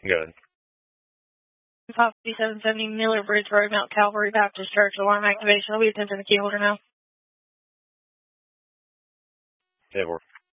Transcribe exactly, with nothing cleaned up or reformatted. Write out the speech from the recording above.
Good. Copy seven seventy Miller Bridge Road, Mount Calvary Baptist Church. Alarm activation. I'll be attempting the key holder now. Yeah, we're